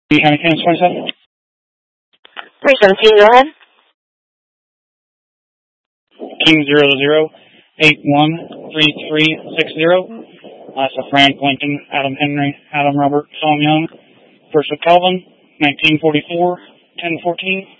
County, Kansas 27. 317, go ahead. King 00813360. That's a Frank Lincoln, Adam Henry, Adam Robert, Tom Young. First of Calvin, 1944, 1014.